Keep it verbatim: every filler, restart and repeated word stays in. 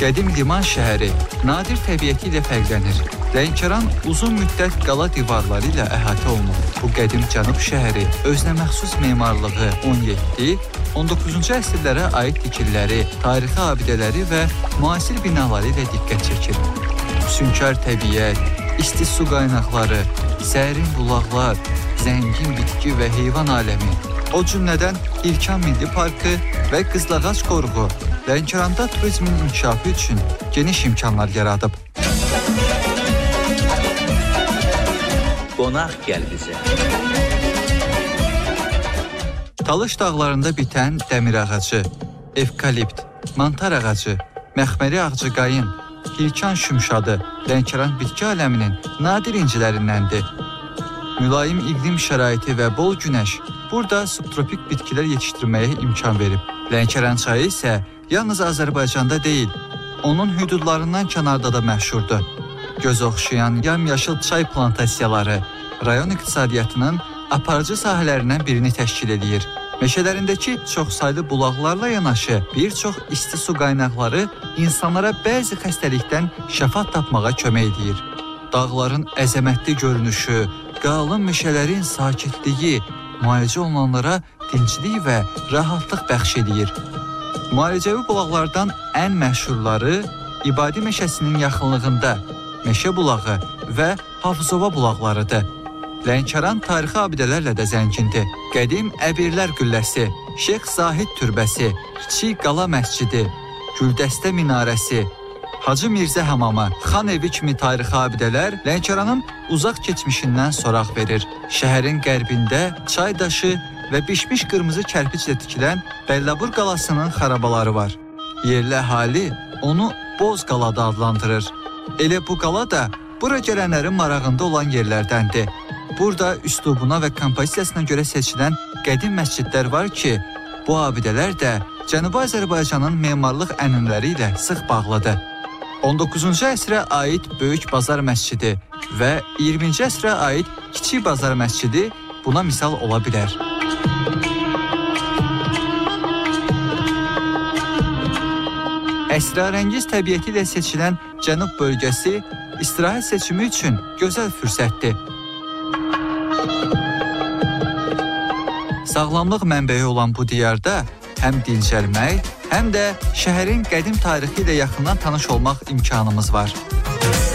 Qədim liman şəhəri nadir təbiəti ilə fərqlənir. Lənkəran uzun müddət qala divarları ilə əhatə olunub. Bu qədim cənub şəhəri özünə məxsus memarlığı on yeddi on doqquzuncu əsrlərə aid tikililəri, tarixi abidələri və müasir binaları ilə diqqət çəkir. Sünkar təbiət, isti su qaynaqları, sərin bulaqlar, zəngin bitki və heyvan aləmi, o cümlədən İlkan Milli Parkı və Qızılağac qoruğu Lənkəranda turizmin inkişafı üçün geniş imkanlar yaradıb. Qonaq gəl bizə. Talış dağlarında bitən dəmir ağacı, evkalipt, mantar ağacı, məxməri ağcıqayın, hilkan şümşadı Lənkəran bitki aləminin nadir incilərindəndir. Mülayim iqlim şəraiti və bol günəş burada subtropik bitkilər yetişdirməyə imkan verib. Lənkəran çayı isə yalnız Azərbaycanda deyil, onun hüdudlarından kənarda da məşhurdur. Göz oxşayan yamyaşıl çay plantasiyaları rayon iqtisadiyyatının aparıcı sahələrindən birini təşkil edir. Meşələrindəki çoxsaylı bulaqlarla yanaşı bir çox isti su qaynaqları insanlara bəzi xəstəlikdən şəfa tapmağa kömək edir. Dağların əzəmətli görünüşü, qalın meşələrin sakitliyi müalicə olunanlara dinclik və rahatlıq bəxş edir. Müalicəvi bulaqlardan ən məşhurları İbadi meşəsinin yaxınlığında Meşə bulağı və Hafızova bulaqlarıdır. Lənkəran tarixi abidələrlə də zəngindir. Qədim Əbirlər qülləsi, Şeyx Zahid türbəsi, Kiçik Qala məscidi, Güldəstə minarəsi, Hacı Mirzə hamamı, Xan evi kimi tarixi abidələr Lənkəranın uzaq keçmişindən soraq verir. Şəhərin qərbində çay daşı və bişmiş qırmızı kərpiclə tikilən Bəllabur qalasının xarabaları var. Yerli əhali onu Boz qala da adlandırır. Elə bu qala da bura gələnlərin marağında olan yerlərdəndir. Burada üslubuna və kompozisiyasına görə seçilən qədim məscidlər var ki, bu abidələr də Cənubi Azərbaycanın memarlıq ənənələri ilə sıx bağlıdır. on doqquzuncu əsrə aid Böyük Bazar məscidi və iyirminci əsrə aid Kiçik Bazar məscidi buna misal ola bilər. Əsrarəngiz təbiəti ilə seçilən Cənub bölgəsi istirahət seçimi üçün gözəl fürsətdir. Sağlamlıq mənbəyi olan bu diyarda həm dincəlmək, həm də şəhərin qədim tarixi ilə yaxından tanış olmaq imkanımız var.